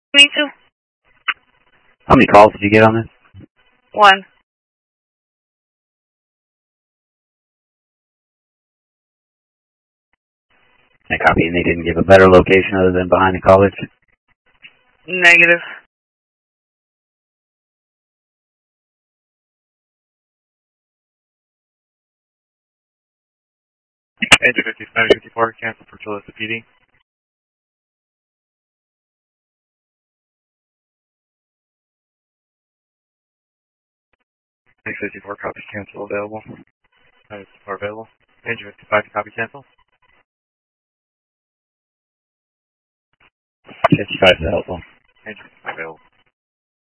Me too. How many calls did you get on this? 1. I copy, and they didn't give a better location other than behind the college? Negative. Engine 5954, cancel for Tulsa PD. Engine 54, copy cancel available. 54 available. Engine 55, copy cancel. 55 is helpful. Engine 55 available.